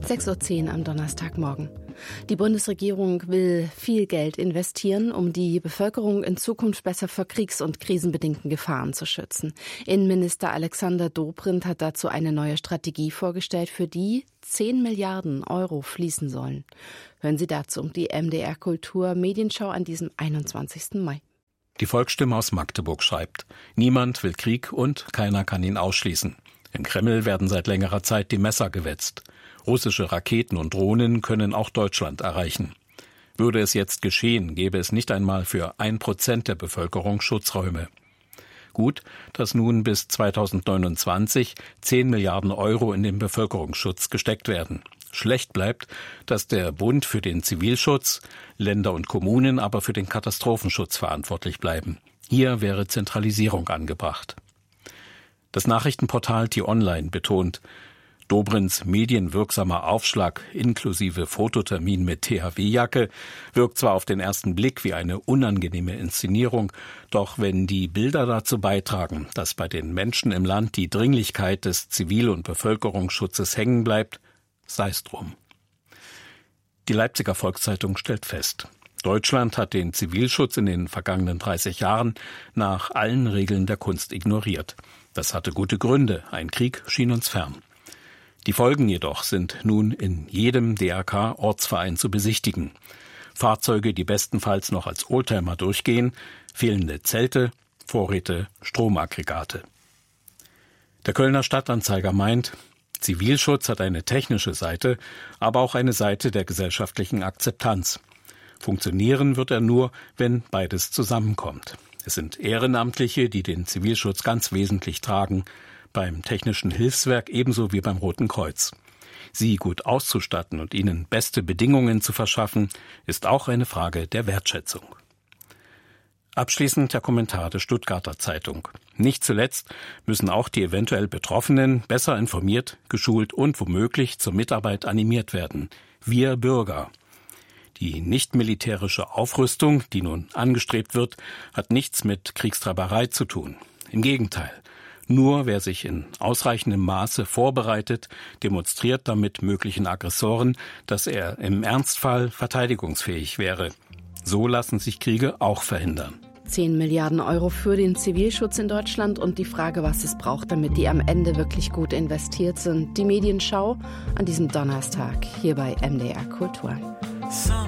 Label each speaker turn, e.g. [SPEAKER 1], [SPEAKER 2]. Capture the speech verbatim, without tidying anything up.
[SPEAKER 1] sechs Uhr zehn am Donnerstagmorgen. Die Bundesregierung will viel Geld investieren, um die Bevölkerung in Zukunft besser vor kriegs- und krisenbedingten Gefahren zu schützen. Innenminister Alexander Dobrindt hat dazu eine neue Strategie vorgestellt, für die zehn Milliarden Euro fließen sollen. Hören Sie dazu um die M D R Kultur Medienschau an diesem einundzwanzigsten Mai.
[SPEAKER 2] Die Volksstimme aus Magdeburg schreibt: Niemand will Krieg und keiner kann ihn ausschließen. Im Kreml werden seit längerer Zeit die Messer gewetzt. Russische Raketen und Drohnen können auch Deutschland erreichen. Würde es jetzt geschehen, gäbe es nicht einmal für ein Prozent der Bevölkerung Schutzräume. Gut, dass nun bis zweitausendneunundzwanzig zehn Milliarden Euro in den Bevölkerungsschutz gesteckt werden. Schlecht bleibt, dass der Bund für den Zivilschutz, Länder und Kommunen aber für den Katastrophenschutz verantwortlich bleiben. Hier wäre Zentralisierung angebracht. Das Nachrichtenportal T-Online betont, Dobrindts medienwirksamer Aufschlag inklusive Fototermin mit T H W-Jacke wirkt zwar auf den ersten Blick wie eine unangenehme Inszenierung, doch wenn die Bilder dazu beitragen, dass bei den Menschen im Land die Dringlichkeit des Zivil- und Bevölkerungsschutzes hängen bleibt, sei es drum. Die Leipziger Volkszeitung stellt fest: Deutschland hat den Zivilschutz in den vergangenen dreißig Jahren nach allen Regeln der Kunst ignoriert. Das hatte gute Gründe, ein Krieg schien uns fern. Die Folgen jedoch sind nun in jedem D R K-Ortsverein zu besichtigen. Fahrzeuge, die bestenfalls noch als Oldtimer durchgehen, fehlende Zelte, Vorräte, Stromaggregate. Der Kölner Stadtanzeiger meint, Zivilschutz hat eine technische Seite, aber auch eine Seite der gesellschaftlichen Akzeptanz. Funktionieren wird er nur, wenn beides zusammenkommt. Es sind Ehrenamtliche, die den Zivilschutz ganz wesentlich tragen, beim Technischen Hilfswerk ebenso wie beim Roten Kreuz. Sie gut auszustatten und ihnen beste Bedingungen zu verschaffen, ist auch eine Frage der Wertschätzung. Abschließend der Kommentar der Stuttgarter Zeitung. Nicht zuletzt müssen auch die eventuell Betroffenen besser informiert, geschult und womöglich zur Mitarbeit animiert werden. Wir Bürger. Die nicht-militärische Aufrüstung, die nun angestrebt wird, hat nichts mit Kriegstreiberei zu tun. Im Gegenteil. Nur wer sich in ausreichendem Maße vorbereitet, demonstriert damit möglichen Aggressoren, dass er im Ernstfall verteidigungsfähig wäre. So lassen sich Kriege auch verhindern.
[SPEAKER 1] zehn Milliarden Euro für den Zivilschutz in Deutschland und die Frage, was es braucht, damit die am Ende wirklich gut investiert sind. Die Medienschau an diesem Donnerstag hier bei M D R Kultur.